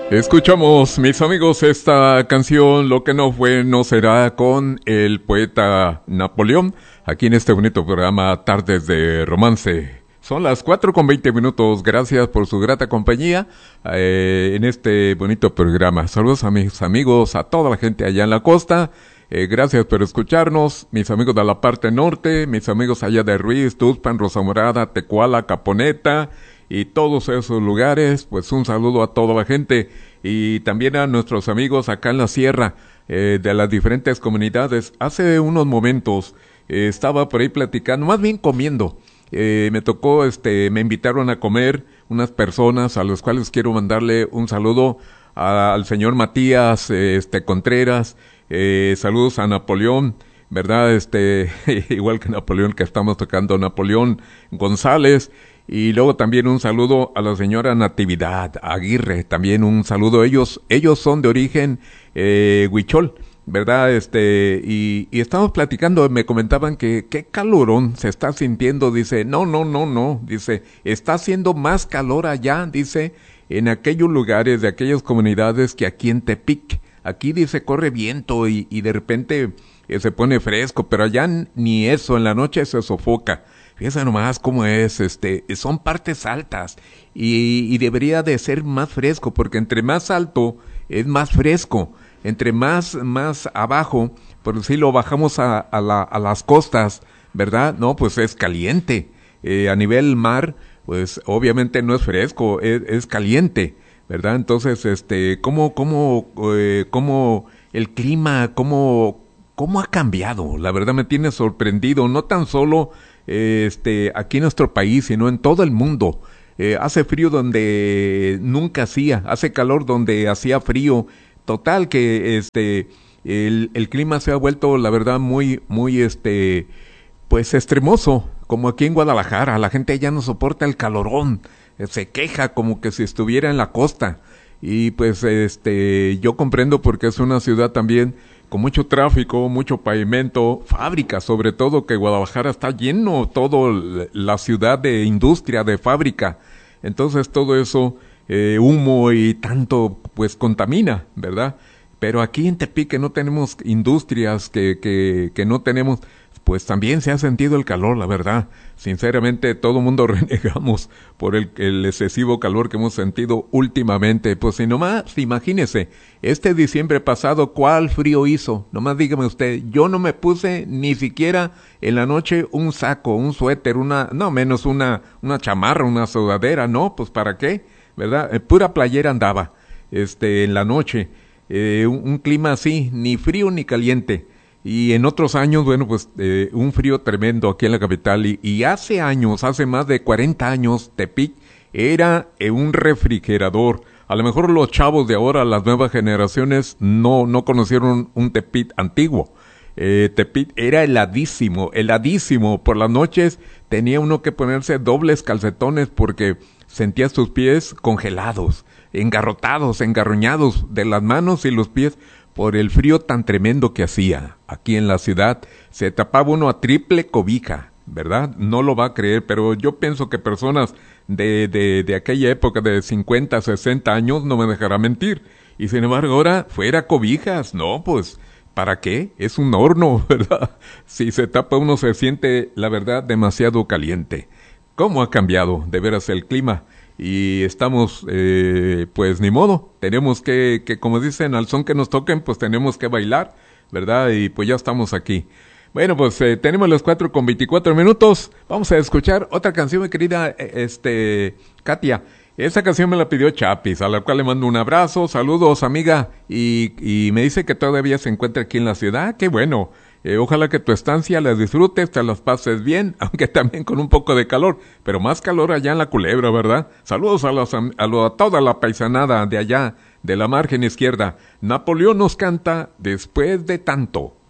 Escuchamos, mis amigos, esta canción, Lo que no fue no será, con el poeta Napoleón, aquí en este bonito programa Tardes de Romance. Son las 4:20. Gracias por su grata compañía en este bonito programa. Saludos a mis amigos, a toda la gente allá en la costa. Gracias por escucharnos, mis amigos de la parte norte, mis amigos allá de Ruiz, Tuxpan, Rosa Morada, Tecuala, Caponeta y todos esos lugares. Pues un saludo a toda la gente y también a nuestros amigos acá en la sierra de las diferentes comunidades. Hace unos momentos estaba por ahí platicando, más bien comiendo. Me tocó, me invitaron a comer unas personas a los cuales quiero mandarle un saludo al señor Matías Contreras. Saludos a Napoleón, ¿verdad? Igual que Napoleón, que estamos tocando, Napoleón González. Y luego también un saludo a la señora Natividad Aguirre, también un saludo. Ellos son de origen huichol, ¿verdad? Y estamos platicando, me comentaban que qué calorón se está sintiendo. Dice, no, dice, está haciendo más calor allá, dice, en aquellos lugares de aquellas comunidades que aquí en Tepic. Aquí, dice, corre viento y de repente se pone fresco, pero allá ni eso, en la noche se sofoca. Fíjense nomás cómo es, son partes altas y debería de ser más fresco, porque entre más alto es más fresco, entre más abajo, por decirlo, bajamos a las costas, ¿verdad? No, pues es caliente. A nivel mar, pues obviamente no es fresco, es caliente, ¿verdad? Entonces, cómo el clima, cómo ha cambiado. La verdad me tiene sorprendido, no tan solo aquí en nuestro país, sino en todo el mundo. Hace frío donde nunca hacía, hace calor donde hacía frío. Total que el clima se ha vuelto, la verdad, muy pues extremoso, como aquí en Guadalajara. La gente ya no soporta el calorón, se queja como que si estuviera en la costa. Y pues yo comprendo, porque es una ciudad también con mucho tráfico, mucho pavimento, fábricas, sobre todo, que Guadalajara está lleno, todo la ciudad de industria, de fábrica. Entonces todo eso, humo y tanto, pues contamina, ¿verdad? Pero aquí en Tepic, que no tenemos industrias, que no tenemos, pues también se ha sentido el calor, la verdad. Sinceramente, todo el mundo renegamos por el excesivo calor que hemos sentido últimamente. Pues si nomás, imagínese, diciembre pasado, ¿cuál frío hizo? Nomás dígame usted, yo no me puse ni siquiera en la noche un saco, un suéter, menos una chamarra, una sudadera, no, pues ¿para qué? ¿Verdad? Pura playera andaba, en la noche. Un clima así, ni frío ni caliente. Y en otros años, bueno, pues un frío tremendo aquí en la capital. Y hace años, hace más de 40 años, Tepic era un refrigerador. A lo mejor los chavos de ahora, las nuevas generaciones, no conocieron un Tepic antiguo. Tepic era heladísimo. Por las noches tenía uno que ponerse dobles calcetones porque sentía sus pies congelados, engarrotados, engarruñados de las manos y los pies, por el frío tan tremendo que hacía. Aquí en la ciudad se tapaba uno a triple cobija, ¿verdad? No lo va a creer, pero yo pienso que personas de aquella época, de 50, 60 años, no me dejará mentir. Y sin embargo ahora, fuera cobijas, no, pues, ¿para qué? Es un horno, ¿verdad? Si se tapa uno se siente, la verdad, demasiado caliente. ¿Cómo ha cambiado de veras el clima? Y estamos, pues ni modo, tenemos que como dicen, al son que nos toquen, pues tenemos que bailar, ¿verdad? Y pues ya estamos aquí. Bueno, pues tenemos las 4:24. Vamos a escuchar otra canción, mi querida, Katia. Esa canción me la pidió Chapis, a la cual le mando un abrazo, saludos, amiga, y me dice que todavía se encuentra aquí en la ciudad. ¡Qué bueno! Ojalá que tu estancia la disfrutes, te las pases bien, aunque también con un poco de calor, pero más calor allá en la Culebra, ¿verdad? Saludos a toda la paisanada de allá, de la margen izquierda. Napoleón nos canta Después de tanto.